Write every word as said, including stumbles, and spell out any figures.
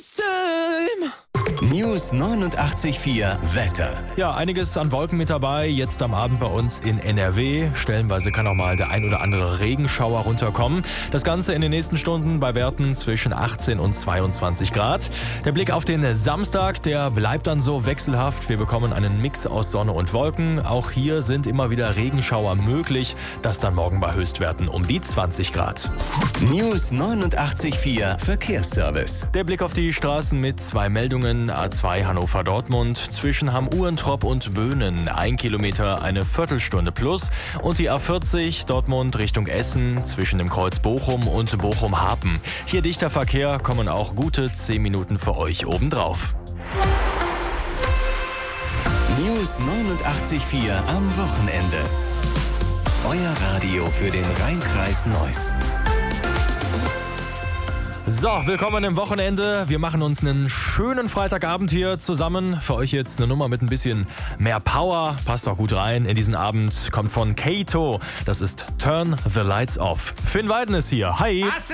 News neunundachtzig Komma vier Wetter. Ja, einiges an Wolken mit dabei. Jetzt am Abend bei uns in N R W. Stellenweise kann auch mal der ein oder andere Regenschauer runterkommen. Das Ganze in den nächsten Stunden bei Werten zwischen achtzehn und zweiundzwanzig Grad. Der Blick auf den Samstag, der bleibt dann so wechselhaft. Wir bekommen einen Mix aus Sonne und Wolken. Auch hier sind immer wieder Regenschauer möglich. Das dann morgen bei Höchstwerten um die zwanzig Grad. News neunundachtzig Komma vier Verkehrsservice. Der Blick auf die Straßen mit zwei Meldungen. A zwei Hannover-Dortmund zwischen Hamm-Uhrentrop und Böhnen. Ein Kilometer, eine Viertelstunde plus. Und die A vierzig Dortmund Richtung Essen zwischen dem Kreuz Bochum und Bochum-Harpen. Hier dichter Verkehr, kommen auch gute zehn Minuten für euch obendrauf. News neunundachtzig Komma vier am Wochenende. Euer Radio für den Rhein-Kreis Neuss. So, willkommen im Wochenende. Wir machen uns einen schönen Freitagabend hier zusammen. Für euch jetzt eine Nummer mit ein bisschen mehr Power. Passt auch gut rein in diesen Abend. Kommt von Kato. Das ist Turn the Lights Off. Finn Weiden ist hier. Hi.